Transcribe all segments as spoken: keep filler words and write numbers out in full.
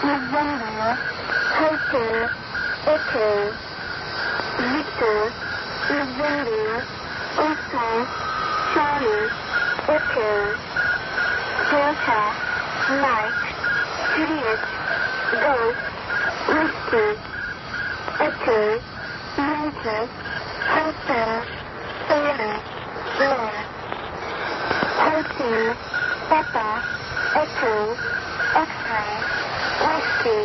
November, Hotel, Echo, Victor, November, Oscar, Charlie, Echo, Delta, Mike, Juliet, Golf, Whiskey, Echo, Yankee, Hotel, Sarah, Laura, Hotel, Papa, Echo, X-ray, Whiskey,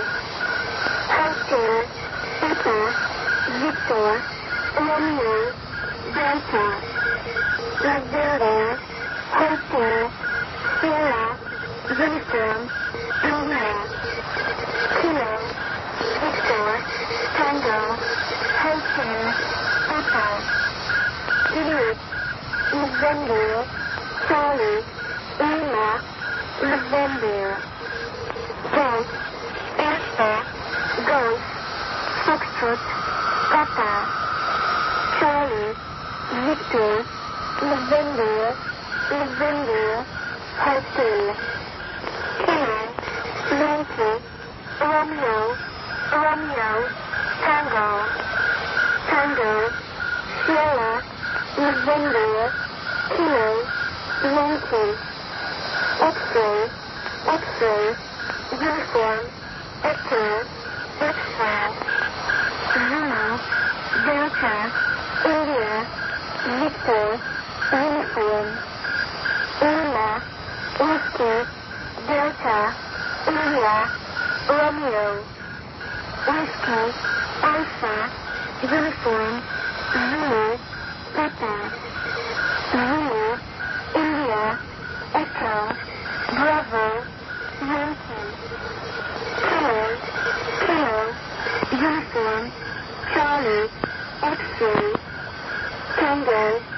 Hotel, Papa, Victor, Romeo, Delta, November, Hotel, Sierra, Uniform, Romeo, Kilo, Victor, Tango, Hotel, Papa, Juliet, November, Charlie, Lima, November, Golf, Alpha, Golf, Foxtrot, Papa, Charlie, Victor, November, November, Hotel, Kilo, Yankee, Romeo, Romeo, Tango, Tango, Sierra, November, Kilo, Yankee, X-ray, X-ray, Uniform, Echo, X-ray, Zulu, Delta, India, Victor, Uniform, Lima, Whiskey, Delta, India, Romeo, Whiskey, Alpha, Uniform, Zulu, Papa, Zulu, India, Echo, Bravo, Yankee, Kilo, Kilo, Uniform, Charlie, X-ray, Tango,